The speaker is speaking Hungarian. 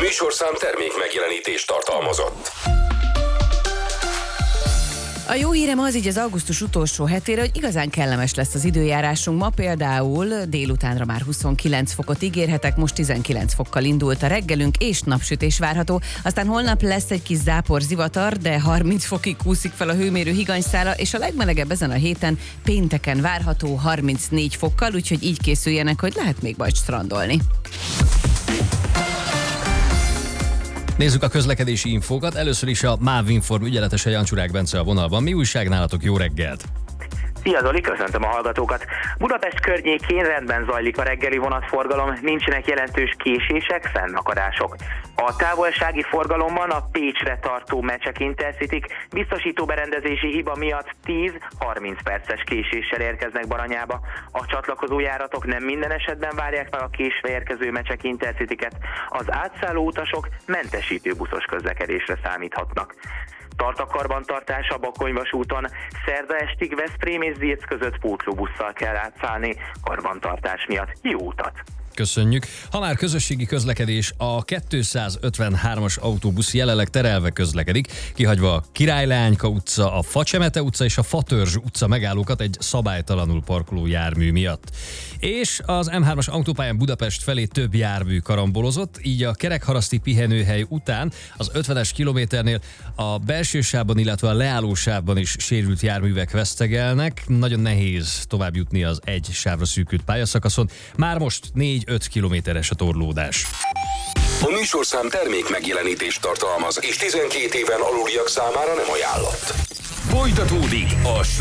műsorszám termék megjelenítést tartalmazott. A jó hírem az így az augusztus utolsó hetére, hogy igazán kellemes lesz az időjárásunk. Ma például délutánra már 29 fokot ígérhetek, most 19 fokkal indult a reggelünk, és napsütés várható. Aztán holnap lesz egy kis zápor zivatar, de 30 fokig kúszik fel a hőmérő higanyszála, és a legmelegebb ezen a héten pénteken várható 34 fokkal, úgyhogy így készüljenek, hogy lehet még majd strandolni. Nézzük a közlekedési infókat. Először is a MÁV Inform ügyeletese Jancsουρák Bence a vonalban. Mi újság nálatok? Jó reggelt! Szia Zoli, köszöntöm a hallgatókat! Budapest környékén rendben zajlik a reggeli vonatforgalom, nincsenek jelentős késések, fennakadások. A távolsági forgalomban a Pécsre tartó Mecsek Intercityk biztosító berendezési hiba miatt 10-30 perces késéssel érkeznek Baranyába. A csatlakozó járatok nem minden esetben várják meg a késve érkező Mecsek Intercityket, az átszálló utasok mentesítő buszos közlekedésre számíthatnak. Tart a karbantartás a Bakony-vasúton, szerda estig Veszprém és Zirc között pótlóbusszal kell átszállni karbantartás miatt. Jó utat! Köszönjük. Ha már közösségi közlekedés, a 253-as autóbusz jelenleg terelve közlekedik, kihagyva a Király-Leányka utca, a Facsemete utca és a Fatörzs utca megállókat egy szabálytalanul parkoló jármű miatt. És az M3-as autópályán Budapest felé több jármű karambolozott, így a Kerekharaszti pihenőhely után az 50-es kilométernél a belső sávban, illetve a leálló sávban is sérült járművek vesztegelnek. Nagyon nehéz tovább jutni az egy sávra szűkült pályaszakaszon. Már most 4-5 kilométeres a torlódás. A műsorszám termék megjelenítést tartalmaz, és 12 éven aluliak számára nem ajánlott. Folytatódik a